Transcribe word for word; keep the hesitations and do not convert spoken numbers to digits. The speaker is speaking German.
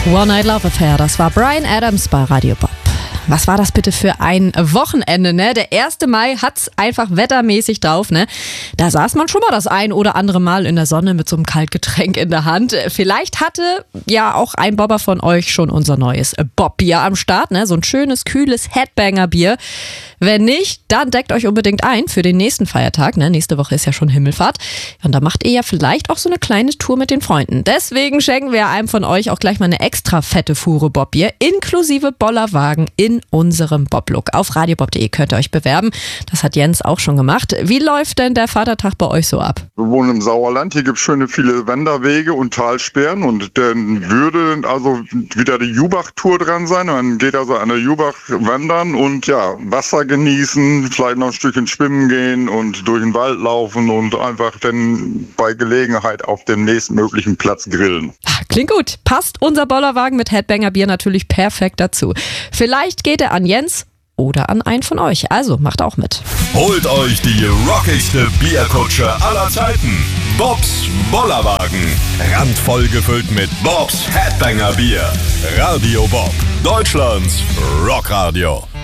One Night Love Affair, das war Bryan Adams bei Radio Bob. Was war das bitte für ein Wochenende, ne? Der erste Mai hat's einfach wettermäßig drauf, ne? Da saß man schon mal das ein oder andere Mal in der Sonne mit so einem Kaltgetränk in der Hand. Vielleicht hatte ja auch ein Bobber von euch schon unser neues Bob-Bier am Start, ne? So ein schönes, kühles Headbanger-Bier. Wenn nicht, dann deckt euch unbedingt ein für den nächsten Feiertag, ne? Nächste Woche ist ja schon Himmelfahrt. Und da macht ihr ja vielleicht auch so eine kleine Tour mit den Freunden. Deswegen schenken wir einem von euch auch gleich mal eine extra fette Fuhre Bob-Bier inklusive Bollerwagen in unserem Bob-Look. Auf radiobob punkt de könnt ihr euch bewerben. Das hat Jens auch schon gemacht. Wie läuft denn der Vatertag bei euch so ab? Wir wohnen im Sauerland. Hier gibt es schöne viele Wanderwege und Talsperren. Und dann würde also wieder die Jubach-Tour dran sein. Man geht also an der Jubach wandern und ja, Wasser genießen, vielleicht noch ein Stückchen schwimmen gehen und durch den Wald laufen und einfach dann bei Gelegenheit auf dem nächstmöglichen Platz grillen. Klingt gut. Passt unser Bollerwagen mit Headbanger-Bier natürlich perfekt dazu. Vielleicht geht er an Jens oder an einen von euch. Also macht auch mit. Holt euch die rockigste Bierkutsche aller Zeiten. Bobs Bollerwagen. Randvoll gefüllt mit Bobs Headbanger Bier. Radio Bob. Deutschlands Rockradio.